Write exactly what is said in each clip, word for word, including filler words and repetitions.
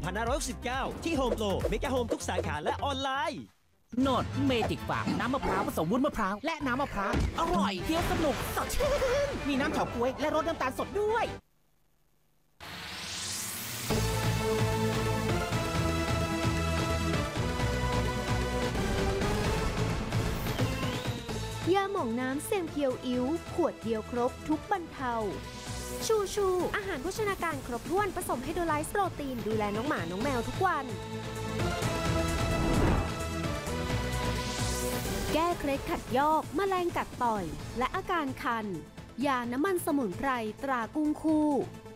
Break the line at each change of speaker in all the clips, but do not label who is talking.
พันห้าร้อยหกสิบเก้า ที่โฮมโปรเมกะโฮมทุกสาขาและออนไลน์
โนดเมจิกฟาร์มน้ำมะพร้าวผสมวุ้นมะพร้าวและน้ำมะพร้าวอร่อยเคี้ยวสนุกสดชื่นมีน้ำเฉาก๊วยและรสน้ำตาลสดด้วย
ยาหม่องน้ำเซมเพียวอิ๋วขวดเดียวครบทุกบรรเทาชูชูอาหารโภชนาการครบถ้วนผสมไฮโดรไลซ์โปรตีนดูแลน้องหมาน้องแมวทุกวันแก้เคล็ดขัดยอกแมลงกัดต่อยและอาการคันยาน้ำมันสมุนไพรตรากุ้งคู่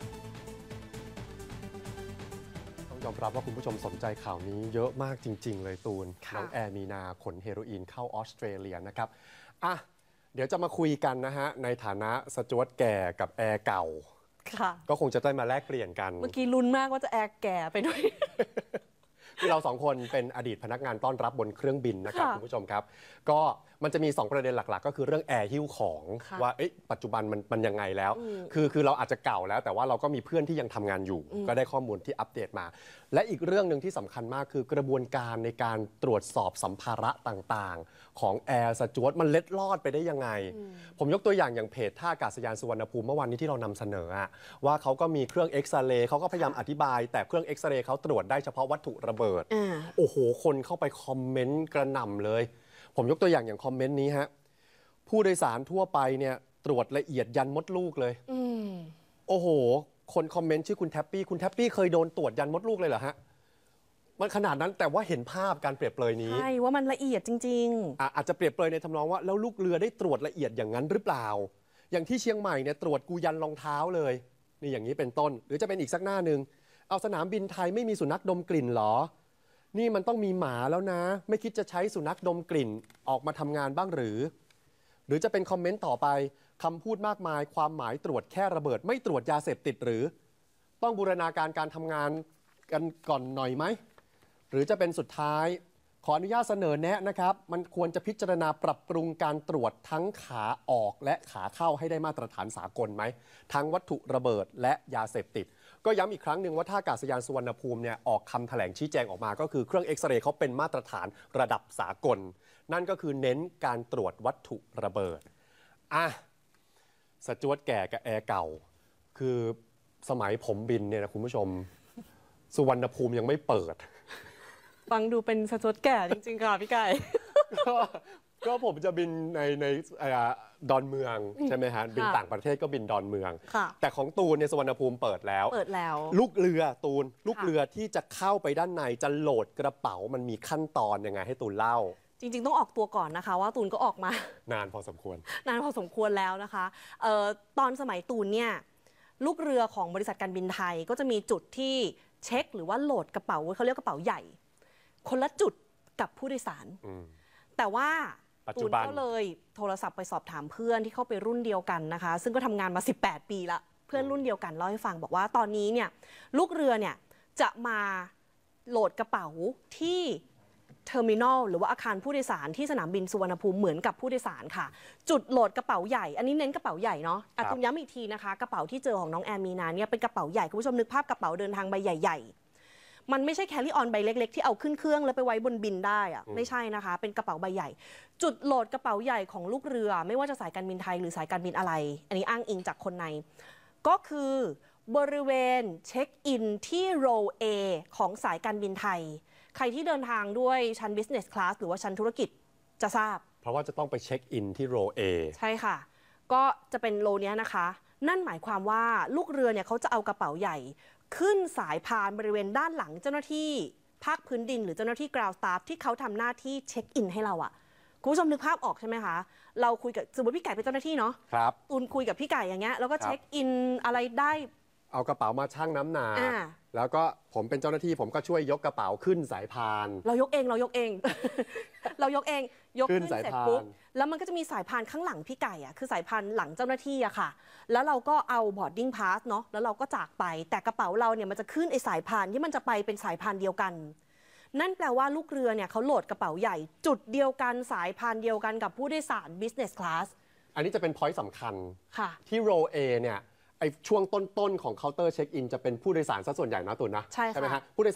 ต้องยอมรับว่าคุณผู้ชมสนใจข่าวนี้เยอะมากจริงๆเลยตูนน้องแอร์มีนาขนเฮโรอีนเข้าออสเตรเลียนะครับอ่ะเดี๋ยวจะมาคุยกันนะฮะในฐานะสจ๊วตแก่กับแอร์เก่าก็คงจะได้มาแลกเปลี่ยนกัน
เมื่อกี้ลุ้นมากว่าจะแอร์แก่ไปด้วย
คือเราสองคนเป็นอดีตพนักงานต้อนรับบนเครื่องบินนะครับคุณผู้ชมครับก็มันจะมีสองประเด็นหลักๆก็คือเรื่องแอร์หิ้วของว่าปัจจุบันมันมันยังไงแล้วคือคือเราอาจจะเก่าแล้วแต่ว่าเราก็มีเพื่อนที่ยังทำงานอยู่ก็ได้ข้อมูลที่อัปเดตมาและอีกเรื่องหนึ่งที่สำคัญมากคือกระบวนการในการตรวจสอบสัมภาระต่างๆของแอร์สจ๊วตมันเล็ดลอดไปได้ยังไงผมยกตัวอย่างอย่างเพจท่าอากาศยานสุวรรณภูมิเมื่อวานนี้ที่เรานำเสนอว่าเขาก็มีเครื่องเอ็กซเรย์เขาก็พยายามอธิบายแต่เครื่องเอ็กซเรย์เขาตรวจได้เฉพาะวัตถุระเบิดโอ้โหคนเข้าไปคอมเมนต์กระหน่ำเลยผมยกตัวอย่างอย่างคอมเมนต์นี้ฮะผู้โดยสารทั่วไปเนี่ยตรวจละเอียดยันมดลูกเลยโอ้โหคนคอมเมนต์ชื่อคุณแท็ปปี้คุณแท็ปปี้เคยโดนตรวจยันมดลูกเลยเหรอฮะมันขนาดนั้นแต่ว่าเห็นภาพการเปรียบเปรยนี้
ใช่ว่ามันละเอียดจริง
ๆ อ, อาจจะเปรียบเปรยในทำนองว่าแล้วลูกเรือได้ตรวจละเอียดอย่างนั้นหรือเปล่าอย่างที่เชียงใหม่เนี่ยตรวจกูยันรองเท้าเลยนี่อย่างนี้เป็นต้นหรือจะเป็นอีกสักหน้านึงเอาสนามบินไทยไม่มีสุนัขดมกลิ่นหรอนี่มันต้องมีหมาแล้วนะไม่คิดจะใช้สุนัขดมกลิ่นออกมาทำงานบ้างหรือหรือจะเป็นคอมเมนต์ต่อไปคำพูดมากมายความหมายตรวจแค่ระเบิดไม่ตรวจยาเสพติดหรือต้องบูรณาการการทำงานกันก่อนหน่อยไหมหรือจะเป็นสุดท้ายขออนุญาตเสนอแนะนะครับมันควรจะพิจารณาปรับปรุงการตรวจทั้งขาออกและขาเข้าให้ได้มาตรฐานสากลไหมทั้งวัตถุระเบิดและยาเสพติดก็ย้ำอีกครั้งหนึ่งว่าท่าอากาศยานสุวรรณภูมิเนี่ยออกคำแถลงชี้แจงออกมาก็คือเครื่องเอ็กซเรย์เขาเป็นมาตรฐานระดับสากลนั่นก็คือเน้นการตรวจวัตถุระเบิดอ่ะสจ๊วตแก่กับแอร์เก่าคือสมัยผมบินเนี่ยนะคุณผู้ชมสุวรรณภูมิยังไม่เปิด
ฟังดูเป็นสจ๊วตแก่จริงๆค่ะพี่ไก่
ก็ก็ผมจะบินในในดอนเมืองใช่ไหมฮะบินต่างประเทศก็บินดอนเมืองแต่ของตูนเนี่ยสุวรรณภูมิเปิดแล้ว
เปิดแล้ว
ลูกเรือตูนลูกเรือที่จะเข้าไปด้านในจะโหลดกระเป๋ามันมีขั้นตอนยังไงให้ตูนเล่า
จริงๆต้องออกตัวก่อนนะคะว่าตูนก็ออกมาน
านพอสมควร
นานพอสมควรแล้วนะคะเอ่อตอนสมัยตูนเนี่ยลูกเรือของบริษัทการบินไทยก็จะมีจุดที่เช็คหรือว่าโหลดกระเป๋าเขาเรียกกระเป๋าใหญ่คนละจุดกับผู้โดยสารแต่ว่าตูนก็เลยโทรศัพท์ไปสอบถามเพื่อนที่เข้าไปรุ่นเดียวกันนะคะซึ่งก็ทำงานมาสิบแปดปีละเพื่อนรุ่นเดียวกันเล่าให้ฟังบอกว่าตอนนี้เนี่ยลูกเรือเนี่ยจะมาโหลดกระเป๋าที่เทอร์มินอลหรือว่าอาคารผู้โดยสารที่สนามบินสุวรรณภูมิเหมือนกับผู้โดยสารค่ะจุดโหลดกระเป๋าใหญ่อันนี้เน้นกระเป๋าใหญ่เนาะอ่ะตูนย้ำอีกทีนะคะกระเป๋าที่เจอของน้องแอร์มีนาเนี่ยเป็นกระเป๋าใหญ่คุณผู้ชมนึกภาพกระเป๋าเดินทางใบใหญ่ๆมันไม่ใช่แคลรี่ออนใบเล็กๆที่เอาขึ้นเครื่องแล้วไปไว้บนบินได้อะไม่ใช่นะคะเป็นกระเป๋าใบใหญ่จุดโหลดกระเป๋าใหญ่ของลูกเรือไม่ว่าจะสายการบินไทยหรือสายการบินอะไรอันนี้อ้างอิงจากคนในก็คือบริเวณเช็คอินที่โร A ของสายการบินไทยใครที่เดินทางด้วยชั้น business class หรือว่าชั้นธุรกิจจะทราบ
เพราะว่าจะต้องไปเช็คอินที่โร A
ใช่ค่ะก็จะเป็นโลนี้นะคะนั่นหมายความว่าลูกเรือเนี่ยเขาจะเอากระเป๋าใหญ่ขึ้นสายพานบริเวณด้านหลังเจ้าหน้าที่ภาคพื้นดินหรือเจ้าหน้าที่ ground staff ที่เขาทำหน้าที่เช็คอินให้เราอะคุณผู้ชมนึกภาพออกใช่ไหมคะเราคุยกับสมมติพี่ไก่เป็นเจ้าหน้าที่เนาะ
ครับ
ตูนคุยกับพี่ไก่อย่างเงี้ยแล้วก็เช็คอินอะไรได้
เอากระเป๋ามาชั่งน้ำหนักแล้วก็ผมเป็นเจ้าหน้าที่ผมก็ช่วยยกกระเป๋าขึ้นสายพาน
เรายกเองเรายกเอง เรายกเองยกขึ้นเสร็จปุ๊บแล้วมันก็จะมีสายพานข้างหลังพี่ไก่อ่ะคือสายพานหลังเจ้าหน้าที่อะค่ะแล้วเราก็เอา boarding pass เนาะแล้วเราก็จากไปแต่กระเป๋าเราเนี่ยมันจะขึ้นไอสายพานที่มันจะไปเป็นสายพานเดียวกันนั่นแปลว่าลูกเรือเนี่ยเขาโหลดกระเป๋าใหญ่จุดเดียวกันสายพานเดียวกันกับผู้โดยสาร business class
อันนี้จะเป็น point สำคัญ
ค่ะ
ที่โร A เนี่ยไอ้ช่วงต้นๆของเคาน์เตอร์เช็คอินจะเป็นผู้โดยสารซะส่วนใหญ่นะตุนนะใช่ไหมฮะผู้โดย